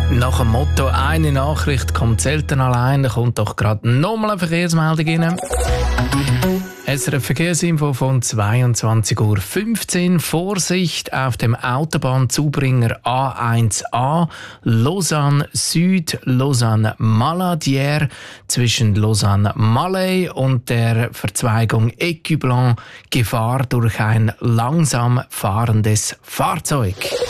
Nach dem Motto «Eine Nachricht kommt selten allein», da kommt doch gerade nochmal eine Verkehrsmeldung rein. SRF Verkehrsinfo von 22:15 Uhr. Vorsicht auf dem Autobahnzubringer A1A Lausanne Süd, Lausanne Maladière zwischen Lausanne Malay und der Verzweigung Écublens. Gefahr durch ein langsam fahrendes Fahrzeug.